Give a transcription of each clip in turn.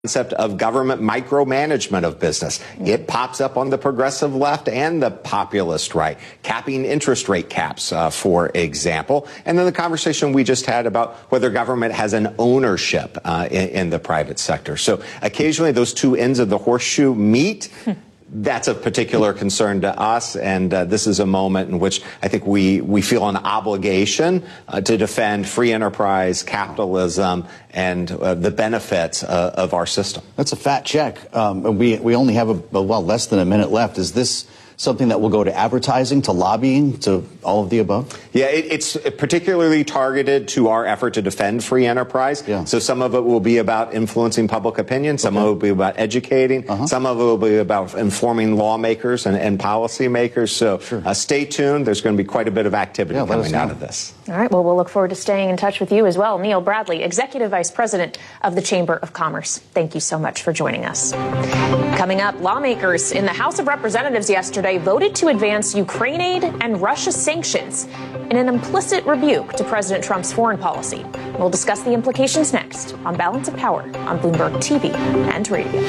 Concept of government micromanagement of business. It pops up on the progressive left and the populist right, capping interest rate caps, for example. And then the conversation we just had about whether government has an ownership in the private sector. So occasionally those two ends of the horseshoe meet. That's of particular concern to us, and this is a moment in which I think we feel an obligation to defend free enterprise, capitalism, and the benefits of our system. That's a fat check. We only have less than a minute left. Is this something that will go to advertising, to lobbying, to all of the above? Yeah, it's particularly targeted to our effort to defend free enterprise. Yeah. So some of it will be about influencing public opinion. Some of it will be about educating. Some of it will be about informing lawmakers and policymakers. So stay tuned. There's going to be quite a bit of activity coming out of this. All right. Well, we'll look forward to staying in touch with you as well. Neil Bradley, Executive Vice President of the Chamber of Commerce. Thank you so much for joining us. Coming up, lawmakers in the House of Representatives yesterday voted to advance Ukraine aid and Russia sanctions in an implicit rebuke to President Trump's foreign policy. We'll discuss the implications next on Balance of Power on Bloomberg TV and radio.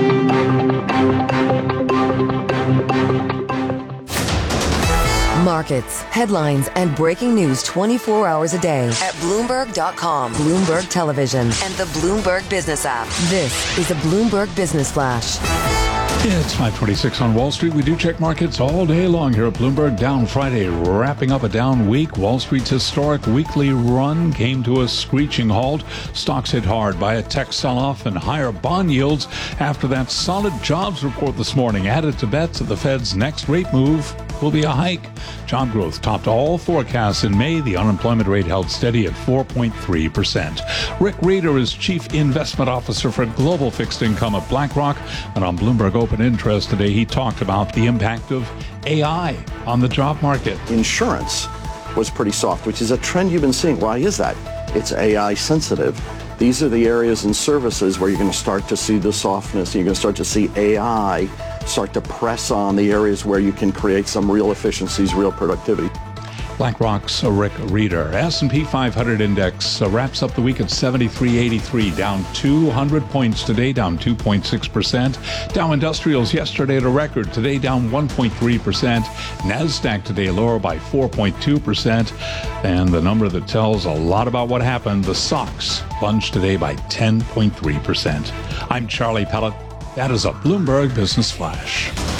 Markets, headlines, and breaking news 24 hours a day at Bloomberg.com, Bloomberg Television, and the Bloomberg Business app. This is a Bloomberg Business Flash. Yeah, it's 5:26 on Wall Street. We do check markets all day long here at Bloomberg. Down Friday, wrapping up a down week. Wall Street's historic weekly run came to a screeching halt. Stocks hit hard by a tech sell-off and higher bond yields after that solid jobs report this morning added to bets that the Fed's next rate move will be a hike. Job growth topped all forecasts in May. The unemployment rate held steady at 4.3%. Rick Reeder is Chief Investment Officer for Global Fixed Income at BlackRock. And on Bloomberg Open Interest today, he talked about the impact of AI on the job market. Insurance was pretty soft, which is a trend you've been seeing. Why is that? It's AI sensitive. These are the areas and services where you're going to start to see the softness. You're going to start to see AI start to press on the areas where you can create some real efficiencies, real productivity. BlackRock's Rick Reeder. S&P 500 index wraps up the week at 73.83, down 200 points today, down 2.6%. Dow Industrials yesterday at a record, today down 1.3%. NASDAQ today lower by 4.2%. And the number that tells a lot about what happened, the SOX plunged today by 10.3%. I'm Charlie Pellet. That is a Bloomberg Business Flash.